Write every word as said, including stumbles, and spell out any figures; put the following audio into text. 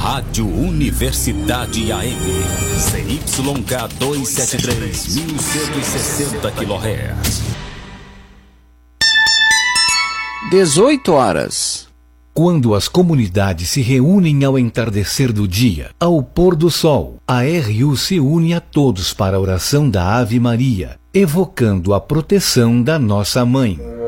Rádio Universidade A M, C Y K duzentos e setenta e três, mil cento e sessenta quilohertz. dezoito horas. Quando as comunidades se reúnem ao entardecer do dia, ao pôr do sol, a R U se une a todos para a oração da Ave Maria, evocando a proteção da Nossa Mãe.